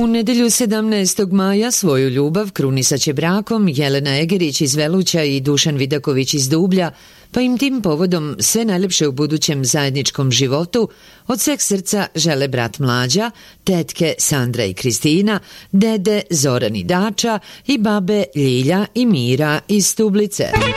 nedjelju 17. maja svoju ljubav krunisat će brakom Jelena Egerić iz Veluća i Dušan Vidaković iz Dublja, pa im tim povodom sve najljepše u budućem zajedničkom životu od sveg srca žele brat Mlađa, tetke Sandra i Kristina, dede Zoran i Dača i babe Ljilja i Mira iz Stublice.